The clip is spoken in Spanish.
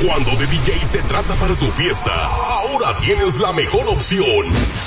Cuando de DJ se trata para tu fiesta, ahora tienes la mejor opción.